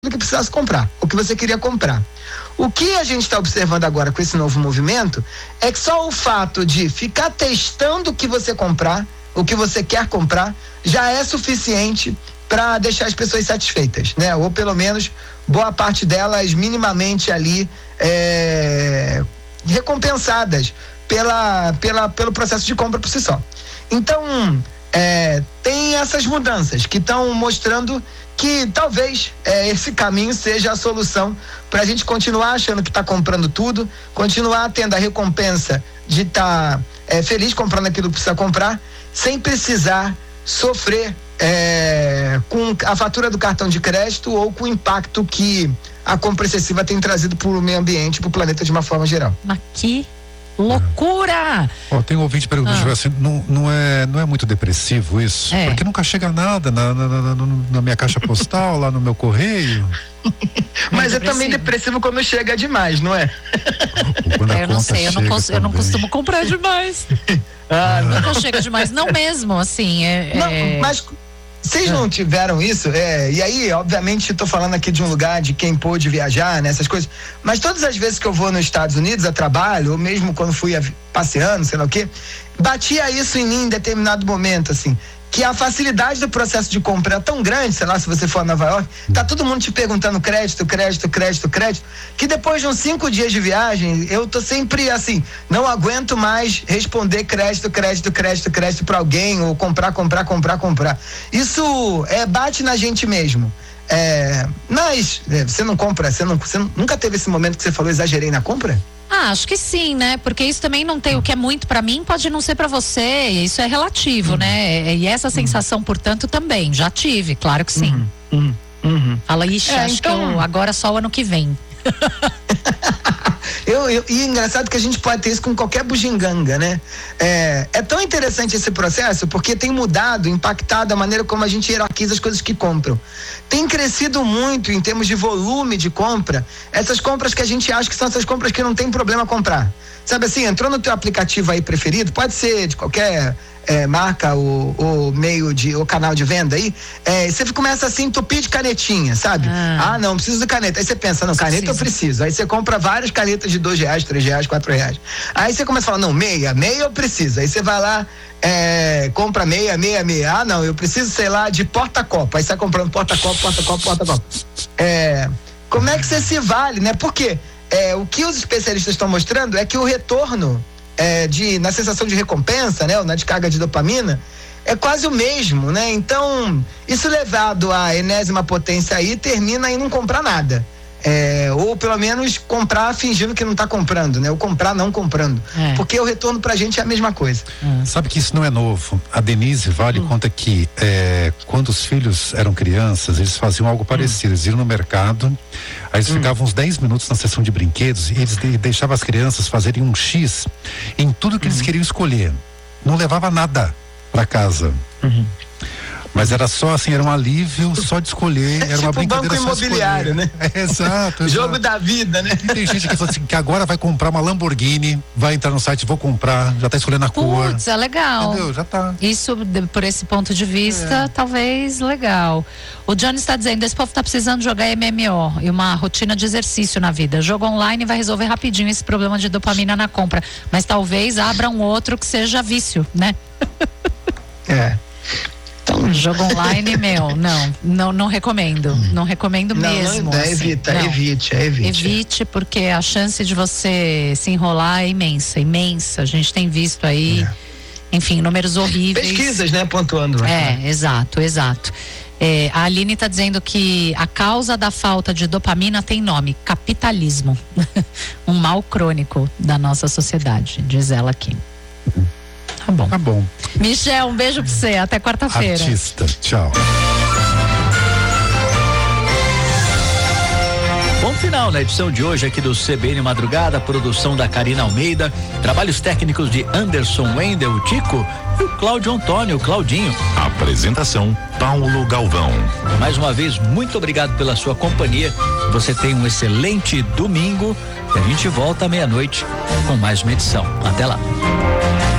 que precisasse comprar, o que você queria comprar. O que a gente está observando agora com esse novo movimento é que só o fato de ficar testando o que você comprar, o que você quer comprar, já é suficiente para deixar as pessoas satisfeitas, né? Ou pelo menos boa parte delas minimamente ali recompensadas pelo processo de compra por si só. Então, tem essas mudanças que estão mostrando que talvez esse caminho seja a solução para a gente continuar achando que está comprando tudo, continuar tendo a recompensa de estar feliz comprando aquilo que precisa comprar, sem precisar sofrer com a fatura do cartão de crédito ou com o impacto que a compra excessiva tem trazido para o meio ambiente, para o planeta de uma forma geral. Mas que loucura! Tem um ouvinte perguntando assim, não é muito depressivo isso? Porque nunca chega nada na minha caixa postal, lá no meu correio. Mas é também depressivo quando chega demais, não é? Eu não sei, eu não costumo comprar demais. Nunca chega demais, não mesmo, assim. Mas vocês não tiveram isso? E aí, obviamente, eu tô falando aqui de um lugar de quem pôde viajar, né, essas coisas, mas todas as vezes que eu vou nos Estados Unidos a trabalho, ou mesmo quando fui passeando, sei lá o quê, batia isso em mim em determinado momento, assim, que a facilidade do processo de compra é tão grande, sei lá, se você for a Nova York, tá todo mundo te perguntando crédito, que depois de uns 5 dias de viagem, eu tô sempre assim, não aguento mais responder crédito pra alguém, ou comprar. Isso bate na gente mesmo. Mas você não compra, você nunca teve esse momento que você falou, exagerei na compra? Acho que sim, né? Porque isso também não tem, o que é muito pra mim pode não ser pra você, isso é relativo, né? E essa sensação, portanto, também, já tive, claro que sim. Fala, acho que agora só o ano que vem. E engraçado que a gente pode ter isso com qualquer bugiganga, né? É tão interessante esse processo porque tem mudado, impactado a maneira como a gente hierarquiza as coisas que compram. Tem crescido muito em termos de volume de compra, essas compras que a gente acha que são essas compras que não tem problema comprar. Sabe assim, entrou no teu aplicativo aí preferido, pode ser de qualquer marca ou meio ou canal de venda aí, você começa assim, entupir de canetinha, sabe? Não, preciso de caneta. Aí você pensa, não, caneta eu preciso. Aí você compra várias canetas de R$2, R$3, R$4. Aí você começa a falar, não, meia eu preciso. Aí você vai lá, compra meia. Não, eu preciso, sei lá, de porta-copo. Aí você vai comprando porta-copo. Como é que você se vale, né? Porque o que os especialistas estão mostrando é que o retorno na sensação de recompensa, né, ou na descarga de dopamina, é quase o mesmo, né? Então, isso levado à enésima potência aí, termina em não comprar nada. Ou pelo menos comprar fingindo que não está comprando, né? Ou comprar não comprando. Porque o retorno pra gente é a mesma coisa. Sabe que isso não é novo. A Denise Vale conta que quando os filhos eram crianças, eles faziam algo parecido. Eles iam no mercado, aí eles ficavam uns 10 minutos na seção de brinquedos e eles deixavam as crianças fazerem um X em tudo que eles queriam escolher. Não levava nada para casa. Mas era só assim, era um alívio só de escolher, era uma brincadeira banco só imobiliário, né? Exato. Jogo da vida, né? E tem gente que fala assim, que agora vai comprar uma Lamborghini, vai entrar no site, vou comprar, já tá escolhendo a cor. Putz, é legal. Entendeu? Já tá. Isso, por esse ponto de vista, talvez legal. O Johnny está dizendo, esse povo tá precisando jogar MMO e uma rotina de exercício na vida. Jogo online vai resolver rapidinho esse problema de dopamina na compra, mas talvez abra um outro que seja vício, né? Jogo online, não recomendo. Não recomendo mesmo. Evite. Evite, porque a chance de você se enrolar é imensa. A gente tem visto aí, enfim, números horríveis. Pesquisas, né, pontuando. Exato. A Aline está dizendo que a causa da falta de dopamina tem nome: capitalismo. Um mal crônico da nossa sociedade, diz ela aqui. Tá bom. Michel, um beijo pra você. Até quarta-feira. Artista, tchau. Bom final na edição de hoje aqui do CBN Madrugada, produção da Karina Almeida, trabalhos técnicos de Anderson Wendel, Tico e o Cláudio Antônio, Claudinho. Apresentação, Paulo Galvão. Mais uma vez, muito obrigado pela sua companhia. Você tem um excelente domingo e a gente volta à meia-noite com mais uma edição. Até lá.